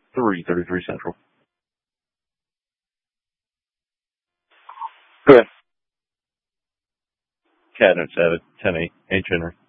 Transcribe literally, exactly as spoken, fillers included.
three thirty-three Central. Okay. Cat note seven, ten eight, H Henry.